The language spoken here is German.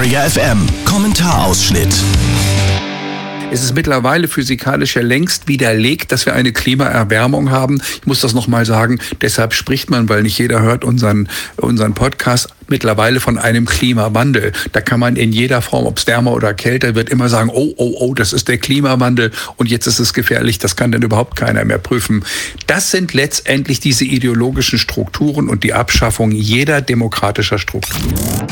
Detektor FM. Kommentarausschnitt. Es ist mittlerweile physikalisch ja längst widerlegt, dass wir eine Klimaerwärmung haben. Ich muss das nochmal sagen. Deshalb spricht man, weil nicht jeder hört unseren Podcast, mittlerweile von einem Klimawandel. Da kann man in jeder Form, ob es wärmer oder kälter wird, immer sagen, oh, das ist der Klimawandel und jetzt ist es gefährlich. Das kann dann überhaupt keiner mehr prüfen. Das sind letztendlich diese ideologischen Strukturen und die Abschaffung jeder demokratischer Struktur.